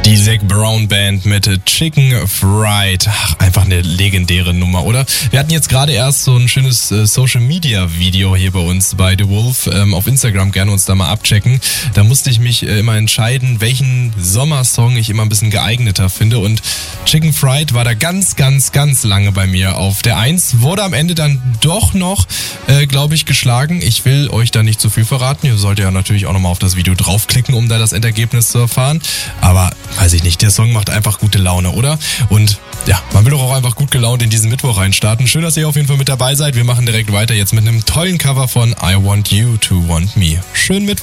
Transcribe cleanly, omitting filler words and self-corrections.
Die Zac Brown Band mit Chicken Fried. Ach, einfach eine legendäre Nummer, oder? Wir hatten jetzt gerade erst so ein schönes Social Media Video hier bei uns bei The Wolf. Auf Instagram gerne uns da mal abchecken. Da musste ich mich immer entscheiden, welchen Sommersong ich immer ein bisschen geeigneter finde. Und Chicken Fried war da ganz, ganz, ganz lange bei mir auf der 1. Wurde am Ende dann doch noch, glaube ich, geschlagen. Ich will euch da nicht zu viel verraten. Ihr solltet ja natürlich auch nochmal auf das Video draufklicken, um da das Endergebnis zu erfahren. Aber weiß ich nicht, der Song macht einfach gute Laune, oder? Und ja, man will doch auch einfach gut gelaunt in diesen Mittwoch reinstarten. Schön, dass ihr auf jeden Fall mit dabei seid. Wir machen direkt weiter jetzt mit einem tollen Cover von I Want You to Want Me. Schönen Mittwoch.